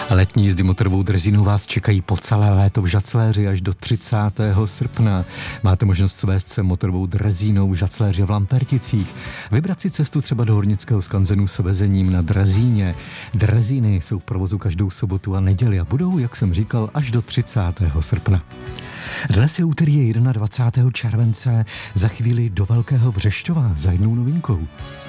Letní jízdy motorovou drezínou vás čekají po celé léto v Žacléři až do 30. srpna. Máte možnost svést se motorovou drezínou v Žacléři v Lamperticích. Vybrat si cestu třeba do Hornického skanzenu s vezením na drezíně. Drezíny jsou v provozu každou sobotu a neděli a budou, jak jsem říkal, až do 30. srpna. Dnes je úterý 21. července, za chvíli do Velkého Vřešťova za jednou novinkou.